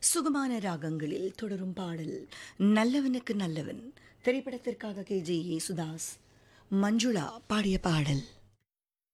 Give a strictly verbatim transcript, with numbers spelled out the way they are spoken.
சுகமான ராகங்களில் தொடரும் பாடல் நல்லவனுக்கு நல்லவன் திரைப்படத்திற்காக கே ஜே யேசுதாஸ் மஞ்சுளா பாடிய பாடல்.